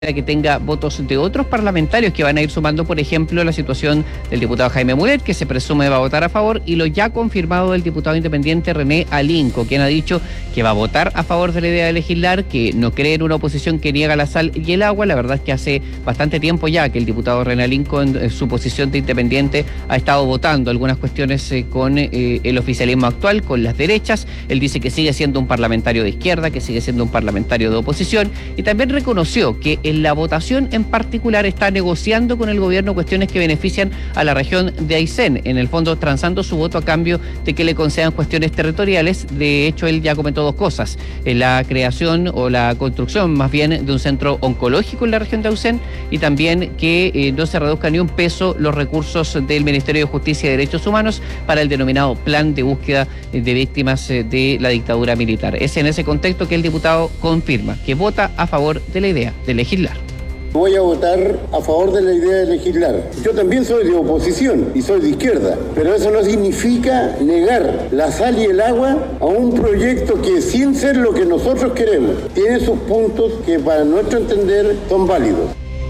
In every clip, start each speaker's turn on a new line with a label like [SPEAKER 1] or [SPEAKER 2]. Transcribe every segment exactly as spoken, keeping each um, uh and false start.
[SPEAKER 1] que tenga votos de otros parlamentarios que van a ir sumando, por ejemplo, la situación del diputado Jaime Mulet, que se presume va a votar a favor, y lo ya confirmado del diputado independiente René Alinco, quien ha dicho que va a votar a favor de la idea de legislar, que no cree en una oposición que niega la sal y el agua. La verdad es que hace bastante tiempo ya que el diputado René Alinco, en su posición de independiente, ha estado votando algunas cuestiones eh, con eh, el oficialismo actual, con las derechas. Él dice que sigue siendo un parlamentario de izquierda, que sigue siendo un parlamentario de oposición, y también reconoció que en la votación en particular está negociando con el gobierno cuestiones que benefician a la región de Aysén, en el fondo transando su voto a cambio de que le concedan cuestiones territoriales. De hecho, él ya comentó dos cosas: la creación o la construcción más bien de un centro oncológico en la región de Aysén, y también que eh, no se reduzca ni un peso los recursos del Ministerio de Justicia y Derechos Humanos para el denominado plan de búsqueda de víctimas de la dictadura militar. Es en ese contexto que el diputado confirma que vota a favor de la idea de legislar.
[SPEAKER 2] Voy a votar a favor de la idea de legislar. Yo también soy de oposición y soy de izquierda, pero eso no significa negar la sal y el agua a un proyecto que, sin ser lo que nosotros queremos, tiene sus puntos que para nuestro entender son válidos.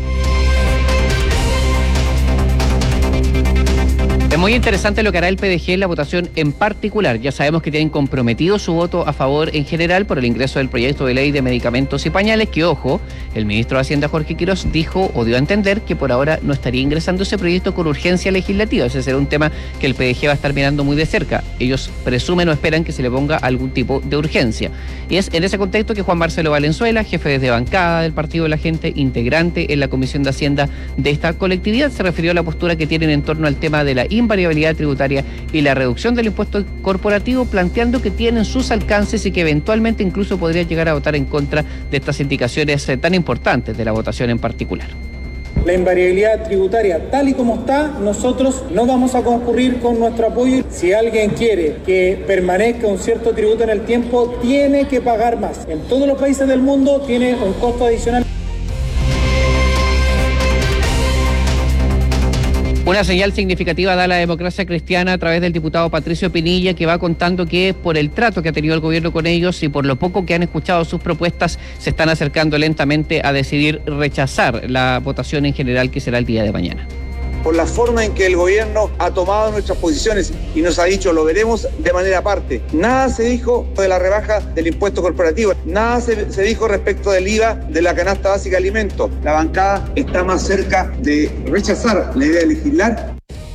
[SPEAKER 1] Es muy interesante lo que hará el P D G en la votación en particular. Ya sabemos que tienen comprometido su voto a favor en general por el ingreso del proyecto de ley de medicamentos y pañales, que, ojo, el ministro de Hacienda, Jorge Quirós, dijo o dio a entender que por ahora no estaría ingresando ese proyecto con urgencia legislativa. Ese será un tema que el P D G va a estar mirando muy de cerca. Ellos presumen o esperan que se le ponga algún tipo de urgencia. Y es en ese contexto que Juan Marcelo Valenzuela, jefe de bancada del Partido de la Gente, integrante en la Comisión de Hacienda de esta colectividad, se refirió a la postura que tienen en torno al tema de la invariabilidad tributaria y la reducción del impuesto corporativo, planteando que tienen sus alcances y que eventualmente incluso podría llegar a votar en contra de estas indicaciones eh, tan importantes de la votación en particular.
[SPEAKER 3] La invariabilidad tributaria, tal y como está, nosotros no vamos a concurrir con nuestro apoyo. Si alguien quiere que permanezca un cierto tributo en el tiempo, tiene que pagar más. En todos los países del mundo tiene un costo adicional.
[SPEAKER 1] Una señal significativa da la Democracia Cristiana a través del diputado Patricio Pinilla, que va contando que por el trato que ha tenido el gobierno con ellos y por lo poco que han escuchado sus propuestas, se están acercando lentamente a decidir rechazar la votación en general, que será el día de mañana.
[SPEAKER 4] Por la forma en que el gobierno ha tomado nuestras posiciones y nos ha dicho lo veremos de manera aparte. Nada se dijo de la rebaja del impuesto corporativo, nada se, se dijo respecto del I V A de la canasta básica de alimentos. La bancada está más cerca de rechazar la idea de legislar.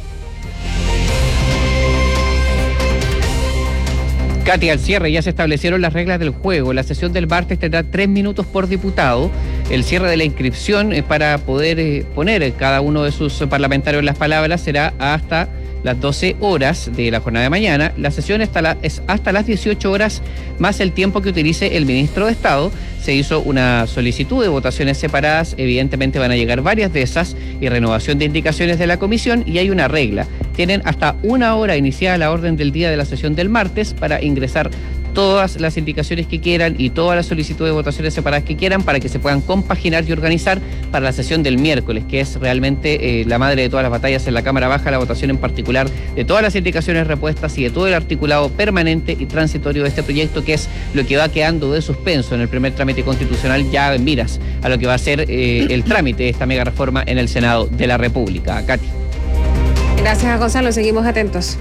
[SPEAKER 1] Katy, al cierre ya se establecieron las reglas del juego. La sesión del martes tendrá tres minutos por diputado. El cierre de la inscripción eh, para poder eh, poner cada uno de sus parlamentarios las palabras será hasta las doce horas de la jornada de mañana. La sesión está la, es hasta las dieciocho horas más el tiempo que utilice el ministro de Estado. Se hizo una solicitud de votaciones separadas, evidentemente van a llegar varias de esas, y renovación de indicaciones de la comisión, y hay una regla. Tienen hasta una hora iniciada la orden del día de la sesión del martes para ingresar todas las indicaciones que quieran y todas las solicitudes de votaciones separadas que quieran, para que se puedan compaginar y organizar para la sesión del miércoles, que es realmente eh, la madre de todas las batallas en la Cámara Baja, la votación en particular de todas las indicaciones repuestas y de todo el articulado permanente y transitorio de este proyecto, que es lo que va quedando de suspenso en el primer trámite constitucional, ya en miras a lo que va a ser eh, el trámite de esta mega reforma en el Senado de la República. Katy.
[SPEAKER 5] Gracias, Gonzalo, seguimos atentos.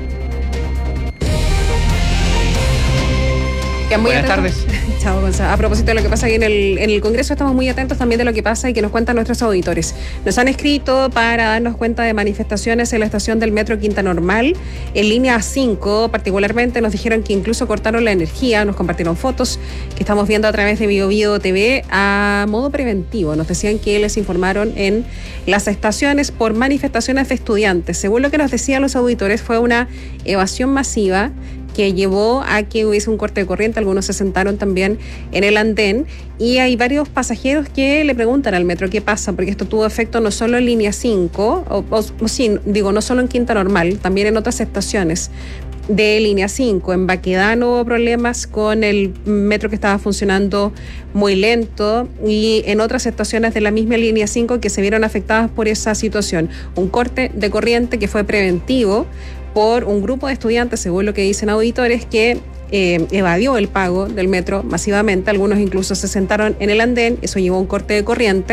[SPEAKER 1] Buenas tardes.
[SPEAKER 5] Chao, Gonzalo. A propósito de lo que pasa aquí en el, en el Congreso, estamos muy atentos también de lo que pasa y que nos cuentan nuestros auditores. Nos han escrito para darnos cuenta de manifestaciones en la estación del Metro Quinta Normal, en línea cinco, particularmente nos dijeron que incluso cortaron la energía, nos compartieron fotos que estamos viendo a través de Bio Bio T V a modo preventivo. Nos decían que les informaron en las estaciones por manifestaciones de estudiantes. Según lo que nos decían los auditores, fue una evasión masiva que llevó a que hubiese un corte de corriente. Algunos se sentaron también en el andén y hay varios pasajeros que le preguntan al metro qué pasa, porque esto tuvo efecto no solo en línea cinco, o, o, o sí, digo, no solo en Quinta Normal, también en otras estaciones de línea cinco. En Baquedano hubo problemas con el metro que estaba funcionando muy lento, y en otras estaciones de la misma línea cinco que se vieron afectadas por esa situación. Un corte de corriente que fue preventivo por un grupo de estudiantes, según lo que dicen auditores, que eh, evadió el pago del metro masivamente, algunos incluso se sentaron en el andén, eso llevó a un corte de corriente.